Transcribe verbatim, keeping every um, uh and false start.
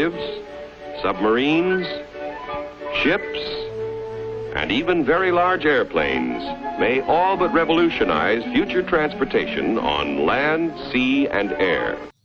locomotives, submarines, ships, and even very large airplanes may all but revolutionize future transportation on land, sea, and air.